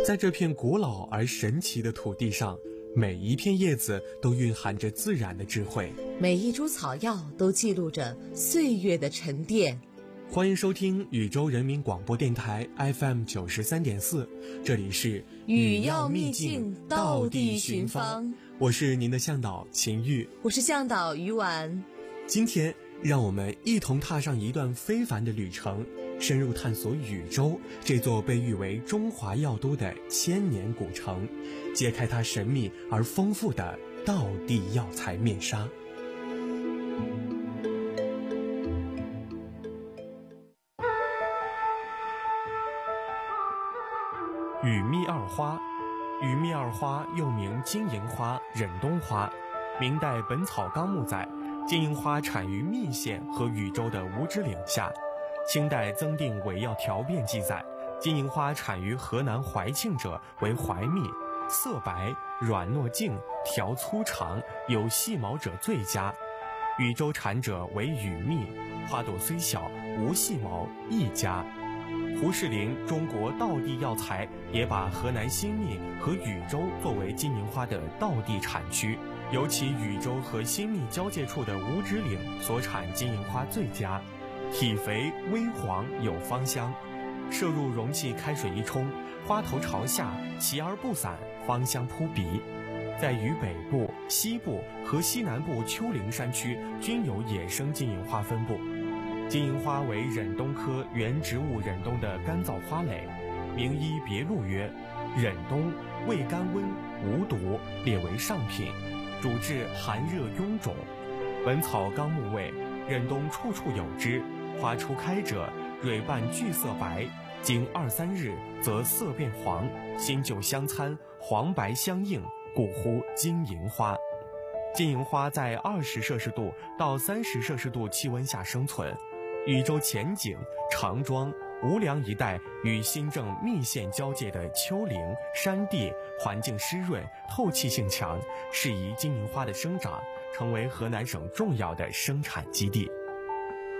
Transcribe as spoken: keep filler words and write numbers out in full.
在这片古老而神奇的土地上，每一片叶子都蕴含着自然的智慧， 每一株草药都记录着岁月的沉淀。 欢迎收听禹州人民广播电台 F M 九十三点四，这里是禹药秘境道地寻芳， 我是您的向导秦玉， 我是向导于婉。 今天让我们一同踏上一段非凡的旅程，深入探索禹州这座被誉为中华药都的千年古城，揭开它神秘而丰富的道地药材面纱。禹秘二花，禹秘二花又名金银花、忍冬花。明代《本草纲目》载，金银花产于密县和禹州的五指岭下。清代增订《伪药条变》记载，金银花产于河南怀庆者为怀蜜，色白，软糯净，条粗长，有细毛者最佳。禹州产者为禹秘，花朵虽小，无细毛，亦佳。胡适林《中国道地药材》也把河南新密和禹州作为金银花的道地产区，尤其禹州和新密交界处的五指岭所产金银花最佳，体肥微黄，有芳香。摄入容器开水一冲，花头朝下，齐而不散，芳香扑鼻。在渝北部、西部和西南部丘陵山区均有野生金银花分布。金银花为忍冬科原植物忍冬的干燥花蕾，名医别录曰：忍冬味甘温，无毒，列为上品，主治寒热臃肿。本草纲目谓，忍冬处处有之，花初开者，蕊瓣具色白，经二三日，则色变黄，新旧相参，黄白相映，故呼金银花。金银花在二十摄氏度到三十摄氏度气温下生存。禹州前景、长庄、无梁一带与新郑密县交界的丘陵山地环境湿润，透气性强，适宜金银花的生长，成为河南省重要的生产基地。